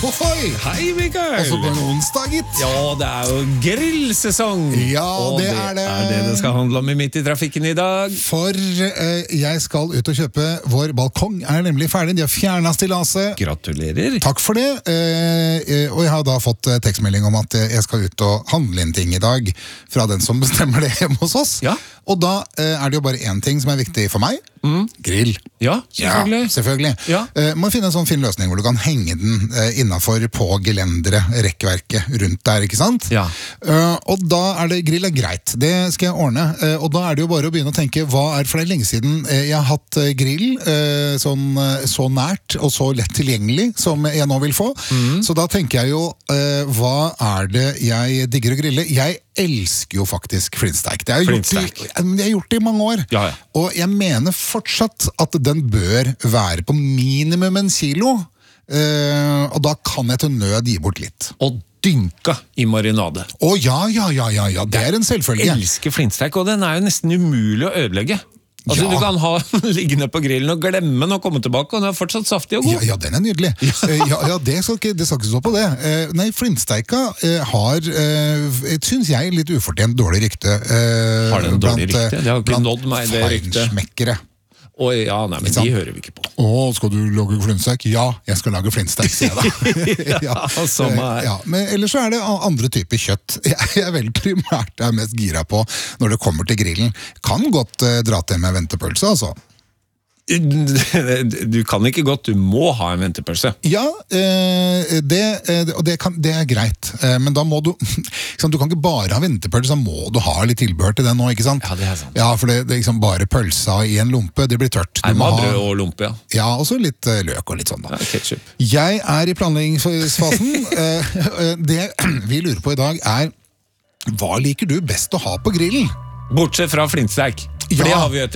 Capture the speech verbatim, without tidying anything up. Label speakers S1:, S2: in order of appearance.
S1: Ohoi!
S2: Hei, Mikael!
S1: Og så på en onsdag, gitt.
S2: Ja, det er jo grillsesong!
S1: Ja,
S2: og
S1: det
S2: det
S1: er det.
S2: er det det skal handle om i Midt i trafikken i dag.
S1: For eh, jeg skal ut og kjøpe. Vår balkong er nemlig ferdig. De har fjernet stillaset.
S2: Gratulerer.
S1: Takk for det. Eh, eh, og jeg har da fått eh, tekstmelding om at eh, jeg skal ut og handle inn ting i dag fra den som bestemmer det hjemme hos oss.
S2: Ja.
S1: Og da eh, er det jo bare én ting som er viktig for meg.
S2: Mm.
S1: Grill.
S2: Ja, selvfølgelig.
S1: Ja, selvfølgelig.
S2: Ja.
S1: Eh, må finne en sånn fin løsning hvor du kan henge den eh, innenfor på gelendere, rekkverket rundt der, ikke sant?
S2: Ja.
S1: Eh, og da er det, grill er greit, det skal jeg ordne. Eh, og da er det jo bare å begynne å tenke, hva er, for det er lenge siden eh, jeg har hatt eh, grill eh, sånn, eh, så nært og så lett tilgjengelig som jeg nå vil få. Mm. Så da tenker jeg jo, eh, hva er det jeg digger å grille? Jeg elsker jo faktisk flintsteik. Det har jeg gjort, i- jeg har gjort det i mange år.
S2: Ja, ja.
S1: Og jeg mener fortsatt at den bør være på minimum en kilo. Eh, og da kan jeg til nød gi bort litt.
S2: Og dynka i marinade.
S1: Å ja, ja, ja, ja, ja, det er en selvfølge.
S2: Jeg elsker flintsteik, og den er jo nesten umulig å ødelegge. Altså,
S1: Ja.
S2: Du kan ha den liggende på grillen og glemme den og komme tilbake, og den er fortsatt saftig og god.
S1: Ja, ja, den er nydelig. Eh, ja, ja, det skal ikke, det skal ikke stå på det. Eh, nei, flintsteika eh, har, eh, synes jeg, litt ufortjent dårlig rykte. Eh,
S2: Har den dårlig
S1: blant,
S2: rykte? Det har ikke
S1: blant
S2: nådd meg, det ryktet.
S1: feinschmeckere.
S2: Og ja, nei, men
S1: Ikke sant?
S2: de hører vi ikke på.
S1: Å, skal du lage flintsteik? Ja, jeg skal lage flintsteik, sier jeg da.
S2: Ja, samme her.
S1: Eh, ja, men ellers så er det a- andre typer kjøtt. Jeg er vel primært er mest gira på når det kommer til grillen. Kan godt eh, dra til med ventepølse, altså.
S2: Du kan ikke godt, du må ha en ventepølse.
S1: Ja, eh, det, eh, og det, kan, det er greit, eh, men da må du ikke sant, du kan ikke bare ha ventepølse, da må du ha litt tilbehør til den nå, ikke sant?
S2: Ja, det er sant.
S1: Ja, for det, det er liksom bare pølsa i en lompe, det blir tørt. Du
S2: Nei,
S1: må
S2: må ha
S1: ha-
S2: brød og lompe, ja.
S1: Ja, og så litt eh, løk og litt sånn da.
S2: Ja, ketchup.
S1: Jeg er i planleggingsfasen. Eh, eh, Det vi lurer på i dag er, hva liker du best å ha på grillen?
S2: Bortsett fra flintsteik. For
S1: Ja.
S2: det har vi jo et